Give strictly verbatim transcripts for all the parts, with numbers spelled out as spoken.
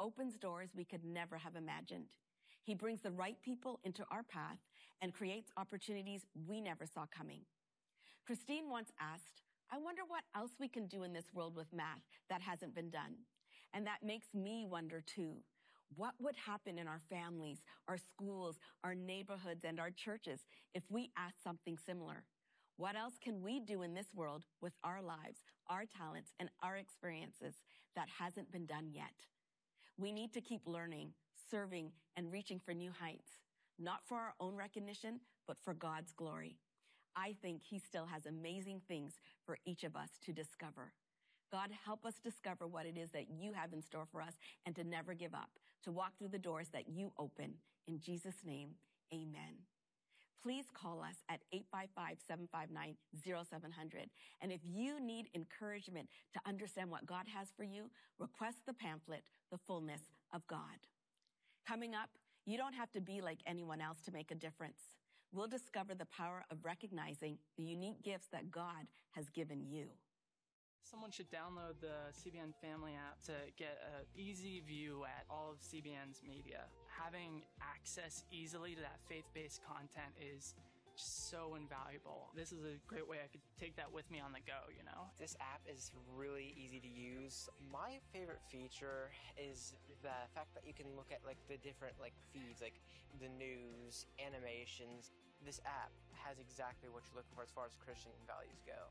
opens doors we could never have imagined. He brings the right people into our path and creates opportunities we never saw coming. Christine once asked, I wonder what else we can do in this world with math that hasn't been done. And that makes me wonder too. What would happen in our families, our schools, our neighborhoods, and our churches if we asked something similar? What else can we do in this world with our lives, our talents, and our experiences that hasn't been done yet? We need to keep learning, serving, and reaching for new heights, not for our own recognition, but for God's glory. I think he still has amazing things for each of us to discover. God, help us discover what it is that you have in store for us and to never give up, to walk through the doors that you open. In Jesus' name, amen. Please call us at eight five five, seven five nine, zero seven zero zero. And if you need encouragement to understand what God has for you, request the pamphlet, The Fullness of God. Coming up, you don't have to be like anyone else to make a difference. We'll discover the power of recognizing the unique gifts that God has given you. Someone should download the C B N Family app to get an easy view at all of C B N's media. Having access easily to that faith-based content is just so invaluable. This is a great way I could take that with me on the go, you know? This app is really easy to use. My favorite feature is the fact that you can look at like the different like feeds, like the news, animations. This app has exactly what you're looking for as far as Christian values go.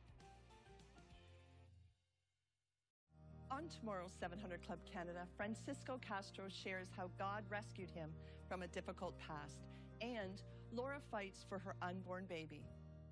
On tomorrow's seven hundred Club Canada, Francisco Castro shares how God rescued him from a difficult past, and Laura fights for her unborn baby.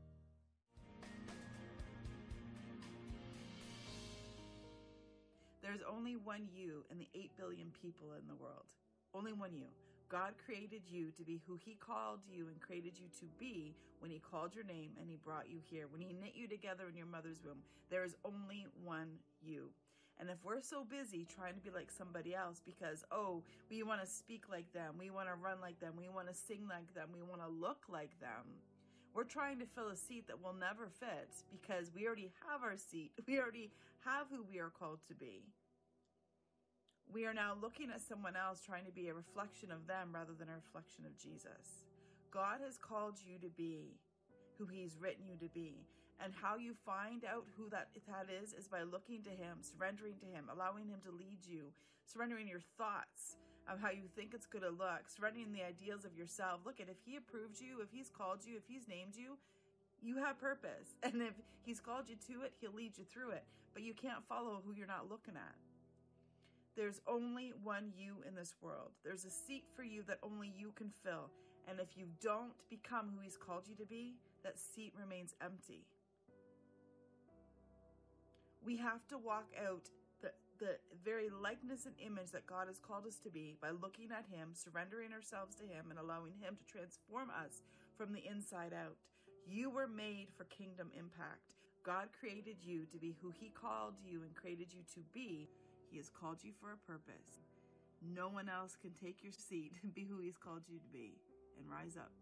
There's only one you in the eight billion people in the world. Only one you. God created you to be who he called you and created you to be when he called your name and he brought you here. When he knit you together in your mother's womb, there is only one you. And if we're so busy trying to be like somebody else because, oh, we want to speak like them, we want to run like them, we want to sing like them, we want to look like them, we're trying to fill a seat that will never fit because we already have our seat. We already have who we are called to be. We are now looking at someone else trying to be a reflection of them rather than a reflection of Jesus. God has called you to be who he's written you to be. And how you find out who that, that is is by looking to him, surrendering to him, allowing him to lead you, surrendering your thoughts of how you think it's going to look, surrendering the ideals of yourself. Look at if he approved you, if he's called you, if he's named you, you have purpose. And if he's called you to it, he'll lead you through it. But you can't follow who you're not looking at. There's only one you in this world. There's a seat for you that only you can fill. And if you don't become who he's called you to be, that seat remains empty. We have to walk out the, the very likeness and image that God has called us to be by looking at him, surrendering ourselves to him, and allowing him to transform us from the inside out. You were made for kingdom impact. God created you to be who he called you and created you to be. He has called you for a purpose. No one else can take your seat and be who he's called you to be. And rise up.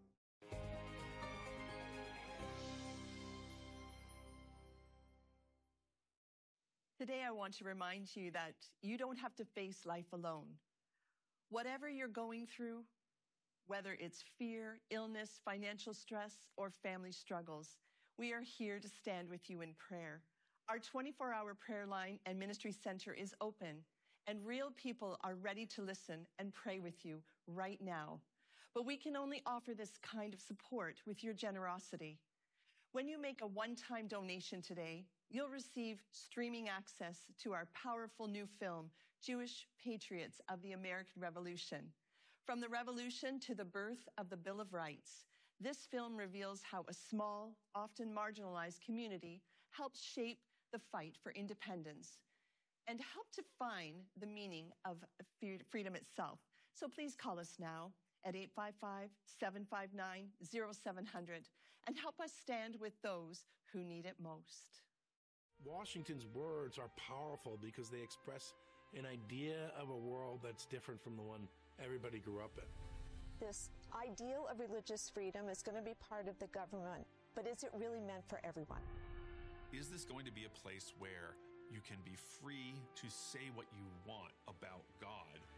Today, I want to remind you that you don't have to face life alone. Whatever you're going through, whether it's fear, illness, financial stress, or family struggles, we are here to stand with you in prayer. Our twenty-four hour prayer line and ministry center is open, and real people are ready to listen and pray with you right now. But we can only offer this kind of support with your generosity. When you make a one-time donation today, you'll receive streaming access to our powerful new film, Jewish Patriots of the American Revolution. From the Revolution to the birth of the Bill of Rights, this film reveals how a small, often marginalized community helped shape the fight for independence and help define the meaning of freedom itself. So please call us now at eight five five, seven five nine, zero seven zero zero and help us stand with those who need it most. Washington's words are powerful because they express an idea of a world that's different from the one everybody grew up in. This ideal of religious freedom is going to be part of the government, but is it really meant for everyone? Is this going to be a place where you can be free to say what you want about God